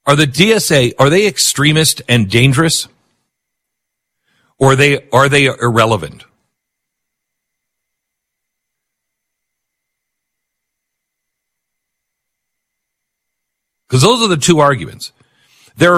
Are the DSA, are they extremist and dangerous? Or are they irrelevant? Because those are the two arguments.